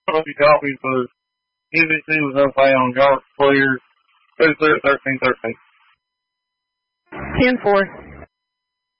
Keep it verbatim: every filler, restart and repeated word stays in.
Copy, copy for N B C was okay on York Clear two thirteen thirteen. ten four.